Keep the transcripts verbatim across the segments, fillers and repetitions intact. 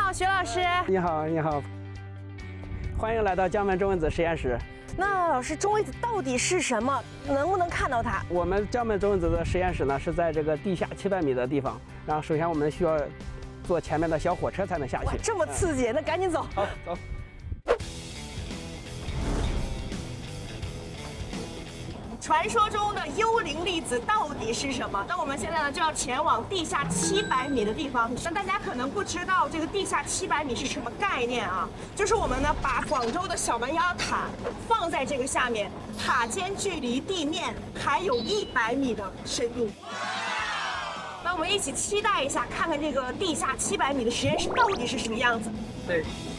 好，徐老师。 你好，你好，欢迎来到江门中微子实验室。 那老师，中微子到底是什么？能不能看到它？ 我们江门中微子的实验室呢，是在这个地下七百米的地方。然后，首先我们需要坐前面的小火车才能下去。 这么刺激，嗯、那赶紧走。 好，走。 传说中的幽灵粒子到底是什么？那我们现在呢就要前往地下七百米的地方。那大家可能不知道这个地下七百米是什么概念啊？就是我们呢把广州的小蛮腰塔放在这个下面，塔尖距离地面还有一百米的深度。那我们一起期待一下，看看这个地下七百米的实验室到底是什么样子。 对。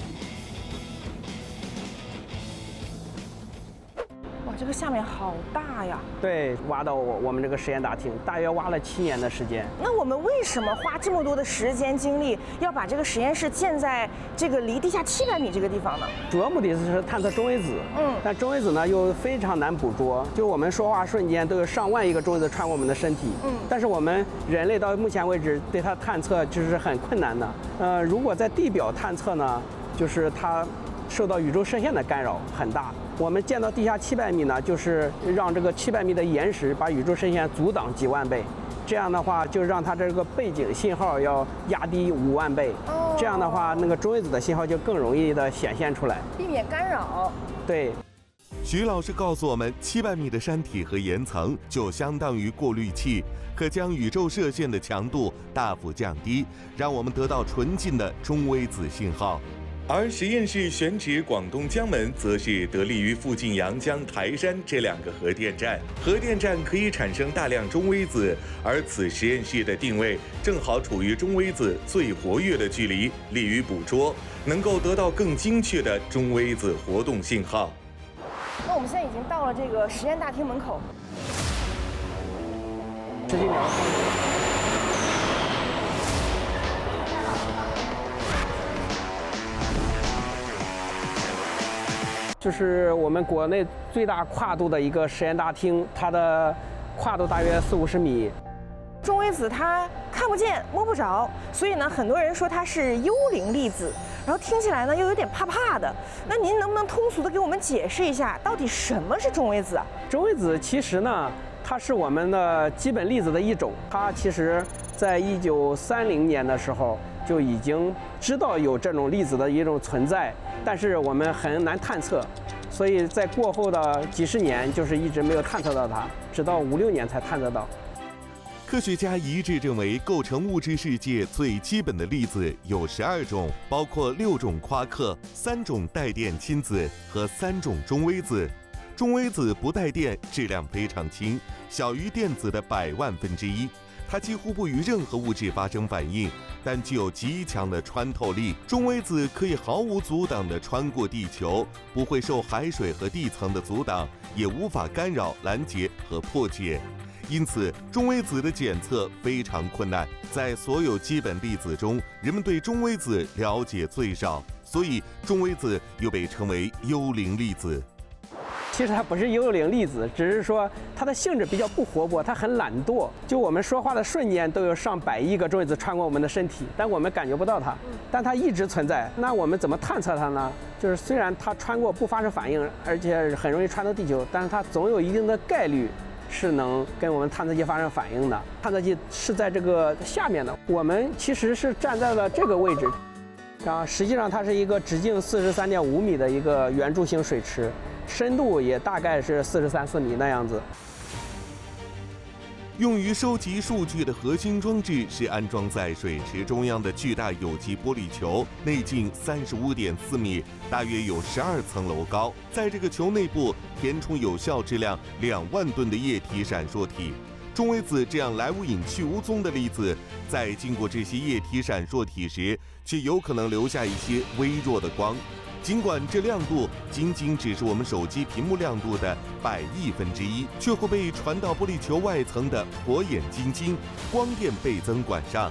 这个下面好大呀！ 对，挖到我我们这个实验大厅，大约挖了七年的时间。 那我们为什么花这么多的时间精力，要把这个实验室建在这个离地下七百米这个地方呢？ 主要目的是探测中微子。嗯，但中微子呢又非常难捕捉，就我们说话瞬间都有上万亿个中微子穿过我们的身体。嗯，但是我们人类到目前为止对它探测就是很困难的。呃，如果在地表探测呢，就是它受到宇宙射线的干扰很大。我们建到地下七百米呢，就是让这个七百米的岩石把宇宙射线阻挡几万倍，这样的话就让它这个背景信号要压低五万倍，这样的话那个中微子的信号就更容易的显现出来， 避免干扰。 对。 徐老师告诉我们，七百米的山体和岩层就相当于过滤器，可将宇宙射线的强度大幅降低，让我们得到纯净的中微子信号。而实验室选址广东江门，则是得力于附近阳江、台山这两个核电站。核电站可以产生大量中微子，而此实验室的定位正好处于中微子最活跃的距离，利于捕捉，能够得到更精确的中微子活动信号。 那我们现在已经到了这个实验大厅门口。 十几秒。就是我们国内最大跨度的一个实验大厅，它的跨度大约四五十米。 中微子它看不见摸不着，所以呢，很多人说它是幽灵粒子，然后听起来呢又有点怕怕的。那您能不能通俗的给我们解释一下，到底什么是中微子啊？ 中微子其实呢，它是我们的基本粒子的一种，它其实在一九三零年的时候就已经知道有这种粒子的一种存在，但是我们很难探测，所以在过后的几十年就是一直没有探测到它，直到五六年才探测到。 科学家一致认为，构成物质世界最基本的粒子有十二种，包括六种夸克、三种带电亲子和三种中微子。中微子不带电，质量非常轻，小于电子的百万分之一。它几乎不与任何物质发生反应，但具有极强的穿透力。中微子可以毫无阻挡地穿过地球，不会受海水和地层的阻挡，也无法干扰、拦截和破解。因此，中微子的检测非常困难。在所有基本粒子中，人们对中微子了解最少，所以中微子又被称为幽灵粒子。 其实它不是幽灵粒子，只是说它的性质比较不活泼，它很懒惰。就我们说话的瞬间，都有上百亿个中微子穿过我们的身体，但我们感觉不到它，但它一直存在。那我们怎么探测它呢？就是虽然它穿过不发生反应，而且很容易穿到地球，但是它总有一定的概率是能跟我们探测器发生反应的。探测器是在这个下面的，我们其实是站在了这个位置，啊，实际上它是一个直径四十三点五米的一个圆柱形水池。深度也大概是四十三四米那样子。 用于收集数据的核心装置是安装在水池中央的巨大有机玻璃球，内径三十五点四米，大约有十二层楼高。在这个球内部填充有效质量两万吨的液体闪烁体。中微子这样来无影去无踪的粒子，在经过这些液体闪烁体时，却有可能留下一些微弱的光。尽管这亮度仅仅只是我们手机屏幕亮度的百亿分之一，却会被传到玻璃球外层的火眼金睛光电倍增管上。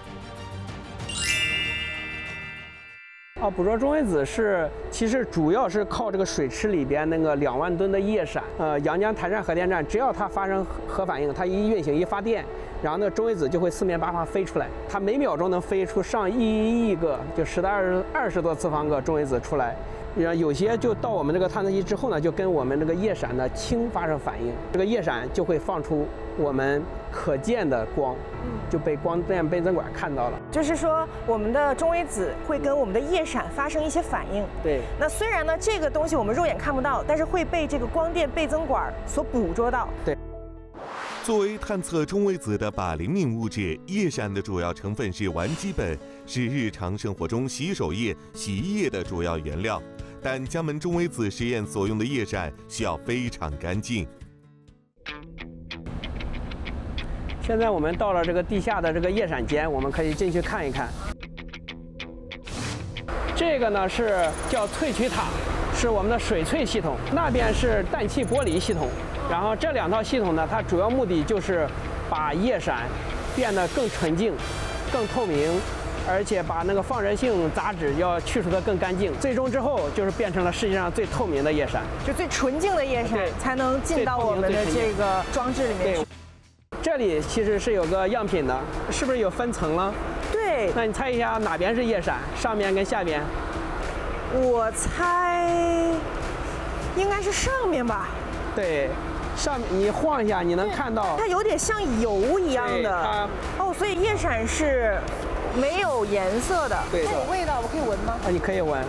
啊，捕捉中微子是其实主要是靠这个水池里边那个两万吨的液闪。呃，阳江台山核电站只要它发生核反应，它一运行一发电， 然后那个中微子就会四面八方飞出来，它每秒钟能飞出上亿亿个，就十的二十二十多次方个中微子出来。然后有些就到我们这个探测器之后呢，就跟我们这个夜闪的氢发生反应，这个夜闪就会放出我们可见的光，就被光电倍增管看到了。 就是说，我们的中微子会跟我们的夜闪发生一些反应。 对。 那虽然呢，这个东西我们肉眼看不到，但是会被这个光电倍增管所捕捉到。 对。 作为探测中微子的靶灵敏物质，夜闪的主要成分是烷基苯，是日常生活中洗手液、洗衣液的主要原料。但江门中微子实验所用的夜闪需要非常干净。 现在我们到了这个地下的这个夜闪间，我们可以进去看一看。这个呢是叫萃取塔，是我们的水萃系统，那边是氮气剥离系统。然后这两套系统呢，它主要目的就是把夜闪变得更纯净、更透明。而且把那个放射性杂质要去除得更干净，最终之后就是变成了世界上最透明的夜闪， 就最纯净的夜闪才能进到我们的这个装置里面去。 这里其实是有个样品的，是不是有分层了？ 对。 那你猜一下哪边是夜闪？上面跟下边？ 我猜应该是上面吧。 对。上面你晃一下，你能看到它有点像油一样的。哦，所以夜闪是没有颜色的。 对的。 它有味道，我可以闻吗？ 啊，你可以闻。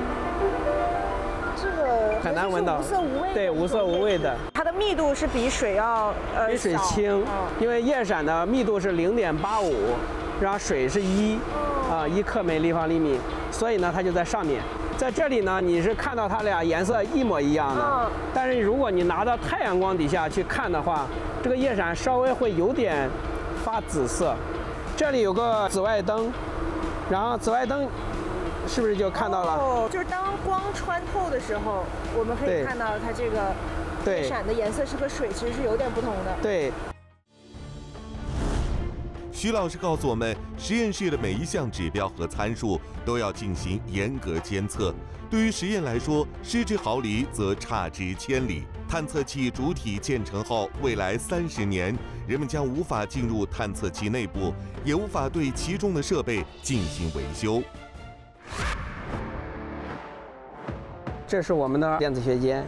这个很难闻到。 无色无味。 对，无色无味的。 它的密度是比水要呃比水轻，因为夜闪的密度是零点八五，然后水是一，啊一克每立方厘米，所以呢它就在上面。在这里呢，你是看到它俩颜色一模一样的，嗯、但是如果你拿到太阳光底下去看的话，这个夜闪稍微会有点发紫色。这里有个紫外灯，然后紫外灯是不是就看到了？ 哦，就是当光穿透的时候，我们可以看到它这个夜闪的颜色是和水其实是有点不同的。 对。 徐老师告诉我们，实验室的每一项指标和参数都要进行严格监测。对于实验来说，失之毫厘则差之千里。探测器主体建成后，未来三十年，人们将无法进入探测器内部，也无法对其中的设备进行维修。 这是我们的电子学间。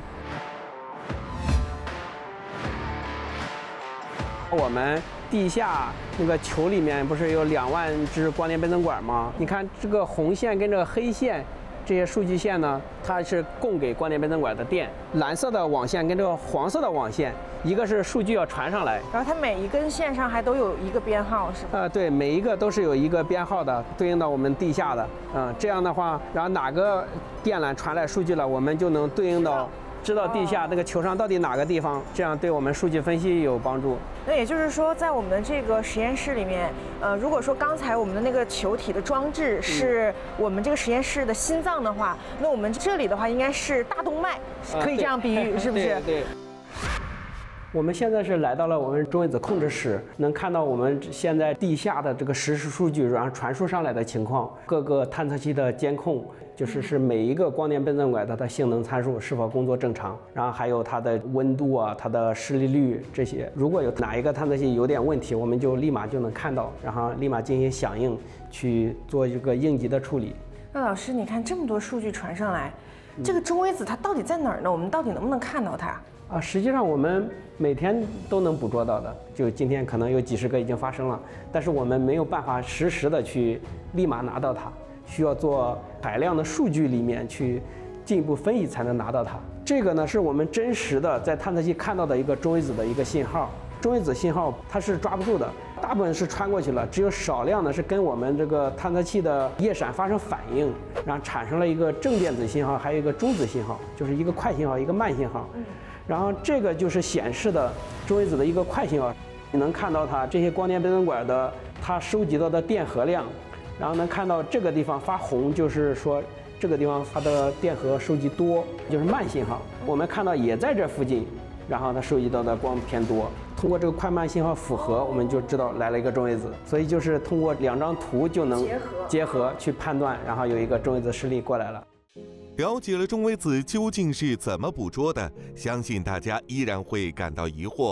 我们地下那个球里面不是有两万只光电倍增管吗？你看这个红线跟这个黑线，这些数据线呢，它是供给光电倍增管的电。蓝色的网线跟这个黄色的网线，一个是数据要传上来， 然后它每一根线上还都有一个编号，是吧？ 呃，对，每一个都是有一个编号的，对应到我们地下的。嗯，这样的话，然后哪个电缆传来数据了，我们就能对应到。知道地下那个球上到底哪个地方，这样对我们数据分析有帮助。 那也就是说，在我们的这个实验室里面，呃，如果说刚才我们的那个球体的装置是我们这个实验室的心脏的话，嗯、那我们这里的话应该是大动脉，可以这样比喻， 呃、 是不是？ 对。对我们现在是来到了我们中微子控制室，能看到我们现在地下的这个实时数据，然后传输上来的情况，各个探测器的监控，就是是每一个光电倍增管它的性能参数是否工作正常，然后还有它的温度啊、它的湿离率这些。如果有哪一个探测器有点问题，我们就立马就能看到，然后立马进行响应，去做一个应急的处理。 那老师，你看这么多数据传上来，这个中微子它到底在哪儿呢？我们到底能不能看到它？ 啊，实际上我们每天都能捕捉到的，就今天可能有几十个已经发生了，但是我们没有办法实时的去立马拿到它，需要做海量的数据里面去进一步分析才能拿到它。这个呢是我们真实的在探测器看到的一个中微子的一个信号，中微子信号它是抓不住的，大部分是穿过去了，只有少量的是跟我们这个探测器的夜闪发生反应，然后产生了一个正电子信号，还有一个中子信号，就是一个快信号，一个慢信号。然后这个就是显示的中微子的一个快信号，你能看到它这些光电倍增管的它收集到的电荷量，然后能看到这个地方发红，就是说这个地方它的电荷收集多，就是慢信号。我们看到也在这附近，然后它收集到的光偏多。通过这个快慢信号符合，我们就知道来了一个中微子。所以就是通过两张图就能结合结合去判断，然后有一个中微子示例过来了。 了解了中微子究竟是怎么捕捉的，相信大家依然会感到疑惑。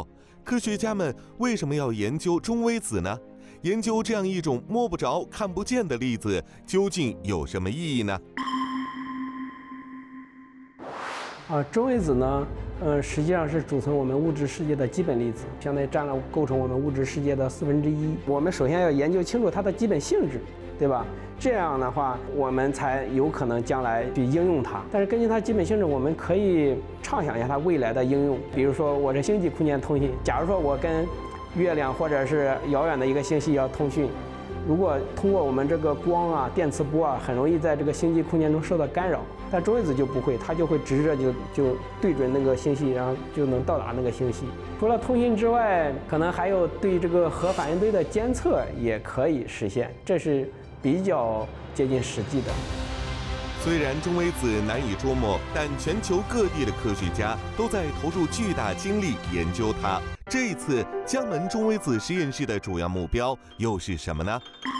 科学家们为什么要研究中微子呢？研究这样一种摸不着、看不见的粒子，究竟有什么意义呢？ 啊，中微子呢，呃，实际上是组成我们物质世界的基本粒子，相当于占了构成我们物质世界的四分之一。我们首先要研究清楚它的基本性质，对吧？这样的话，我们才有可能将来去应用它。但是根据它基本性质，我们可以畅想一下它未来的应用。比如说，我这星际空间通信，假如说我跟月亮或者是遥远的一个星系要通讯，如果通过我们这个光啊、电磁波啊，很容易在这个星际空间中受到干扰。但中微子就不会，它就会直着就就对准那个星系，然后就能到达那个星系。除了通信之外，可能还有对这个核反应堆的监测也可以实现，这是比较接近实际的。 虽然中微子难以捉摸，但全球各地的科学家都在投入巨大精力研究它。这一次江门中微子实验室的主要目标又是什么呢？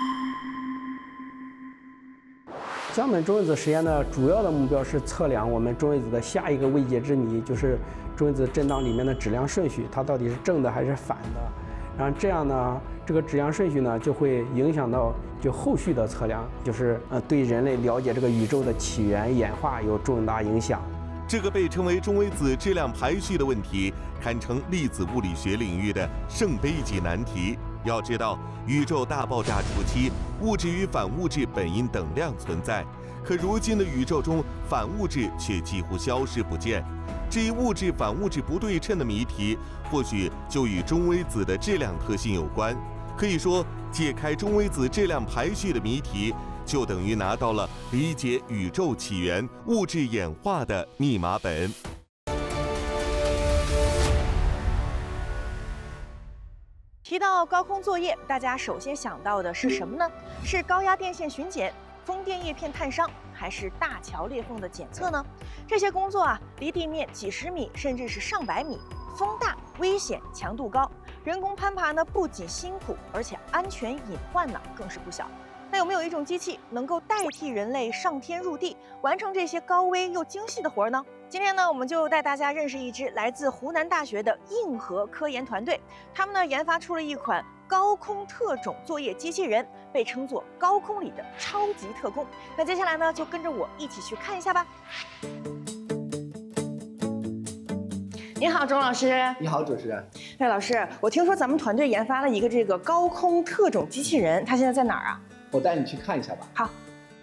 江门中微子实验的主要的目标是测量我们中微子的下一个未解之谜，就是中微子振荡里面的质量顺序，它到底是正的还是反的。然后这样呢，这个质量顺序呢，就会影响到就后续的测量，就是呃对人类了解这个宇宙的起源演化有重大影响。 这个被称为中微子质量排序的问题，堪称粒子物理学领域的圣杯级难题。要知道，宇宙大爆炸初期，物质与反物质本应等量存在，可如今的宇宙中，反物质却几乎消失不见。这一物质反物质不对称的谜题，或许就与中微子的质量特性有关。可以说，解开中微子质量排序的谜题，就等于拿到了理解宇宙起源、物质演化的密码本。 提到高空作业，大家首先想到的是什么呢？是高压电线巡检、风电叶片探伤，还是大桥裂缝的检测呢？这些工作啊，离地面几十米，甚至是上百米，风大、危险、强度高，人工攀爬呢不仅辛苦，而且安全隐患呢更是不小。那有没有一种机器能够代替人类上天入地，完成这些高危又精细的活呢？今天呢，我们就带大家认识一支来自湖南大学的硬核科研团队，他们呢研发出了一款高空特种作业机器人，被称作高空里的超级特工。那接下来呢，就跟着我一起去看一下吧。你好，钟老师。 你好，主持人。 对，老师，我听说咱们团队研发了一个这个高空特种机器人，它现在在哪儿啊？ 我带你去看一下吧。 好。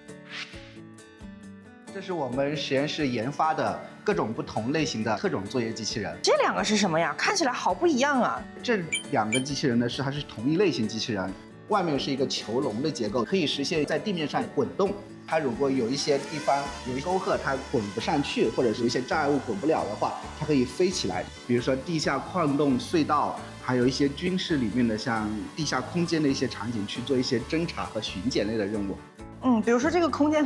这是我们实验室研发的各种不同类型的特种作业机器人。 这两个是什么呀？看起来好不一样啊。 这两个机器人呢是它是同一类型机器人，外面是一个球笼的结构，可以实现在地面上滚动。它如果有一些地方有一沟壑，它滚不上去，或者是有一些障碍物滚不了的话，它可以飞起来。比如说地下矿洞、隧道，还有一些军事里面的像地下空间的一些场景，去做一些侦察和巡检类的任务。 嗯，比如说这个空间